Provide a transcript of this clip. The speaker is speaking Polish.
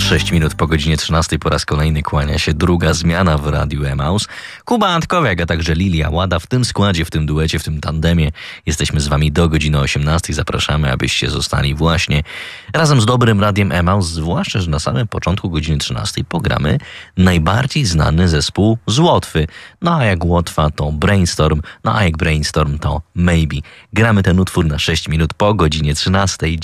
6 minut po godzinie 13 po raz kolejny kłania się druga zmiana w Radiu Emaus. Kuba Antkowiak, a także Lilia Łada w tym składzie, w tym duecie, w tym tandemie. Jesteśmy z wami do godziny 18. Zapraszamy, abyście zostali właśnie razem z dobrym Radiem Emaus, zwłaszcza, że na samym początku godziny 13 pogramy najbardziej znany zespół z Łotwy. No a jak Łotwa to Brainstorm, no a jak Brainstorm to Maybe. Gramy ten utwór na 6 minut po godzinie 13.